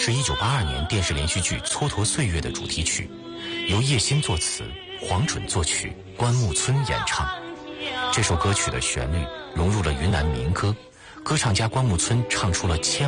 是1982年电视连续剧《蹉跎岁月》的主题曲，由叶欣作词，黄准作曲，关牧村演唱。这首歌曲的旋律融入了云南民歌，歌唱家关牧村唱出了千